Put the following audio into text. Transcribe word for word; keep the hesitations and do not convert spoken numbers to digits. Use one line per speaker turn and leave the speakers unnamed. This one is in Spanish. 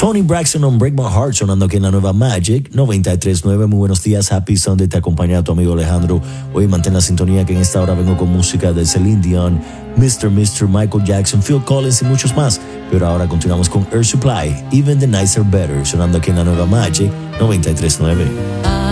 Tony Braxton on Break My Heart sonando aquí en la nueva Magic noventa y tres punto nueve. Muy buenos días, Happy Sunday, te acompaña tu amigo Alejandro. Hoy mantén la sintonía que en esta hora vengo con música de Celine Dion, mister mister Michael Jackson, Phil Collins y muchos más. Pero ahora continuamos con Air Supply, Even the Nights Are Better, sonando aquí en la nueva Magic noventa y tres punto nueve.